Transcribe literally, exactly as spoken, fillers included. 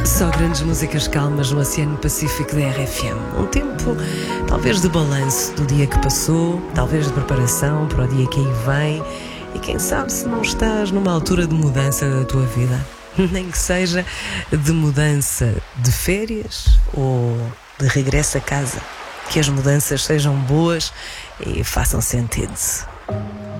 Só grandes músicas calmas no Oceano Pacífico da R F M. Um tempo, talvez, de balanço do dia que passou, talvez de preparação para o dia que aí vem. E quem sabe se não estás numa altura de mudança da tua vida. Nem que seja de mudança de férias ou de regresso a casa. Que as mudanças sejam boas e façam sentido.